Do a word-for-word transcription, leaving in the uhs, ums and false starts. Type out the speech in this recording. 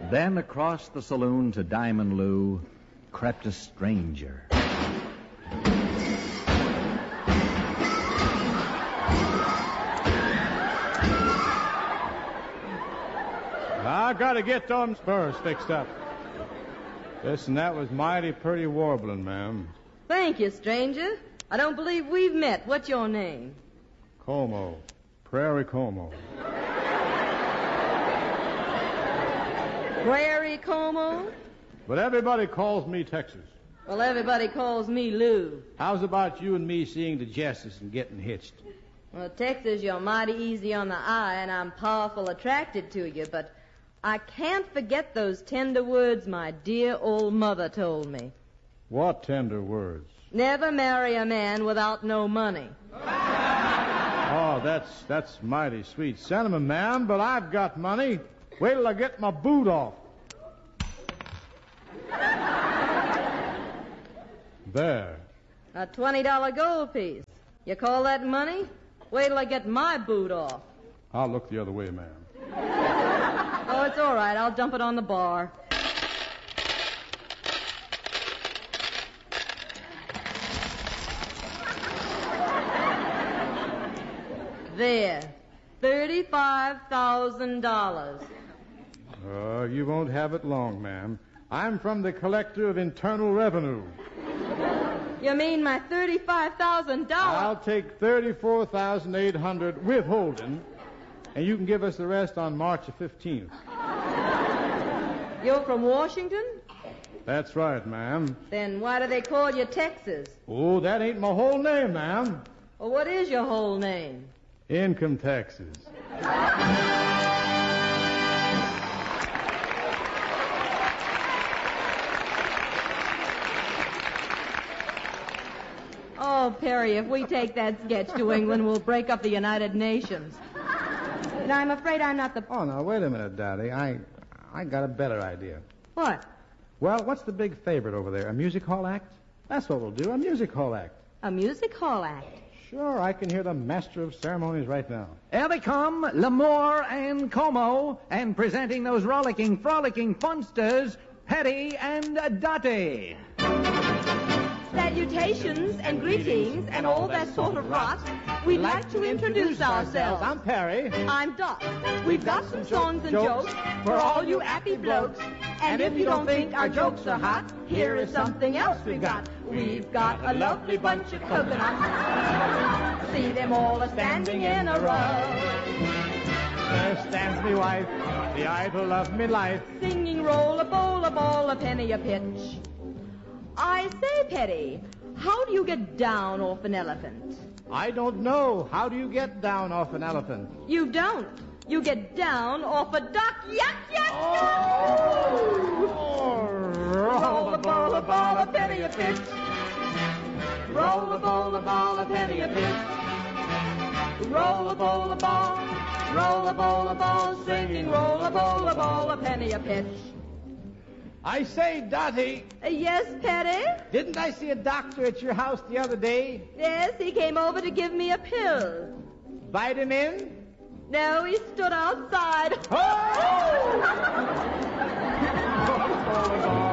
Then across the saloon to Diamond Lou crept a stranger. I gotta get them spurs fixed up. Listen, that was mighty pretty warbling, ma'am. Thank you, stranger. I don't believe we've met. What's your name? Como. Prairie Como. Prairie Como? But everybody calls me Texas. Well, everybody calls me Lou. How's about you and me seeing the justice and getting hitched? Well, Texas, you're mighty easy on the eye, and I'm powerful attracted to you, but I can't forget those tender words my dear old mother told me. What tender words? Never marry a man without no money. Oh, that's that's mighty sweet sentiment, ma'am, but I've got money. Wait till I get my boot off. There. A twenty dollar gold piece. You call that money? Wait till I get my boot off. I'll look the other way, ma'am. Oh, it's all right. I'll dump it on the bar. There. thirty-five thousand dollars. Uh, you won't have it long, ma'am. I'm from the Collector of Internal Revenue. You mean my thirty-five thousand dollars? I'll take thirty-four thousand eight hundred dollars withholding, and you can give us the rest on March the fifteenth. You're from Washington? That's right, ma'am. Then why do they call you Texas? Oh, that ain't my whole name, ma'am. Well, what is your whole name? Income taxes. Oh, Perry, if we take that sketch to England, we'll break up the United Nations. And I'm afraid I'm not the... Oh, now, wait a minute, Daddy. I I got a better idea. What? Well, what's the big favorite over there? A music hall act? That's what we'll do, a music hall act. A music hall act? Sure, I can hear the master of ceremonies right now. Here they come, Lamore and Como, and presenting those rollicking, frolicking funsters, Hetty and Dottie. Salutations and greetings and all that sort of rot. We'd like to introduce ourselves. I'm Perry. I'm Dot. We've got some songs and jokes for all you happy blokes. And if you don't think our jokes are hot, here is something else we've got. We've got a lovely bunch of coconuts. See them all a standing in a row. There stands me wife, the idol of me life. Singing roll a bowl, a ball, a penny a pitch. I say, Petty, how do you get down off an elephant? I don't know. How do you get down off an elephant? You don't. You get down off a duck. Yak, yak, yak! Oh, roll a bowl, a ball, a penny a pitch. Roll a bowl, a ball, a penny a pitch. Roll a bowl, a ball. Roll a bowl, a ball. Singing roll a bowl, a ball, a penny a pitch. I say, Dottie. Uh, yes, Petty? Didn't I see a doctor at your house the other day? Yes, he came over to give me a pill. Vitamin? No, he stood outside. Oh!